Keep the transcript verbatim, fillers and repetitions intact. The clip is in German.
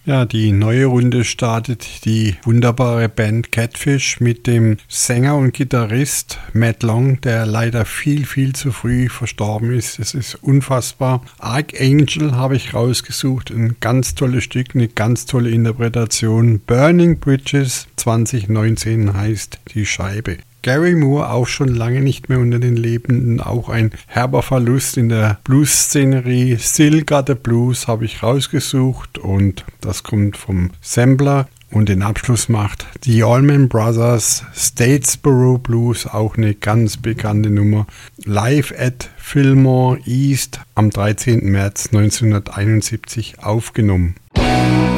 Ja, die neue Runde startet die wunderbare Band Catfish mit dem Sänger und Gitarrist Matt Long, der leider viel, viel zu früh verstorben ist. Es ist unfassbar. Archangel habe ich rausgesucht, ein ganz tolles Stück, eine ganz tolle Interpretation. Burning Bridges zwanzig neunzehn heißt die Scheibe. Gary Moore auch schon lange nicht mehr unter den Lebenden, auch ein herber Verlust in der Blues-Szenerie. Still Got the Blues habe ich rausgesucht und das kommt vom Sampler. Und den Abschluss macht die Allman Brothers Statesboro Blues, auch eine ganz bekannte Nummer. Live at Fillmore East am dreizehnten März neunzehnhunderteinundsiebzig aufgenommen.